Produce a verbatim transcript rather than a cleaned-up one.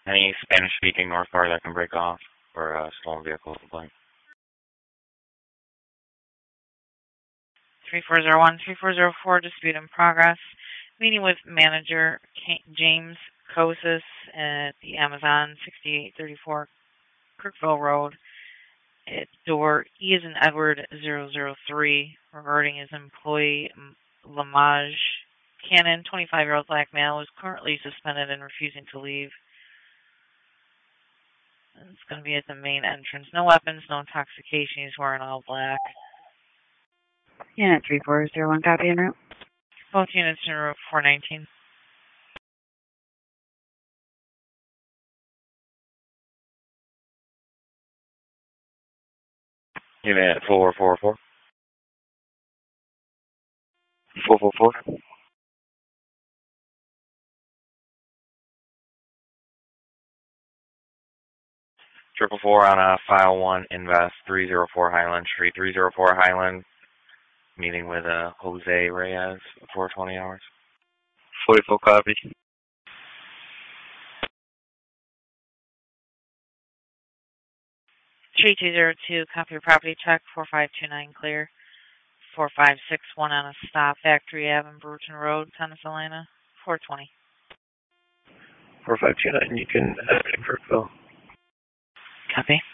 Any Spanish-speaking North car that can break off for a stolen vehicle complaint. three four zero one, three four zero four, dispute in progress. Meeting with manager James Kosis at the Amazon, sixty-eight thirty-four Kirkville Road. At door E is in Edward zero zero three regarding his employee Lamage Cannon, twenty-five-year-old black male, who is currently suspended and refusing to leave. And it's going to be at the main entrance. No weapons, no intoxication. He's wearing all black. Unit three four zero one, copy en route. Both units en route four nineteen. Unit four four four. four four four. Triple four on a file one invest three zero four Highland Street, three zero four Highland. Meeting with uh, Jose Reyes for twenty hours. forty-four copy. three two zero two, copy your property check, four five two nine clear. four five six one on a stop, Factory Avenue, Bruton Road, Pennsylvania, four twenty. four five two nine, you can exit Kirkville. Copy.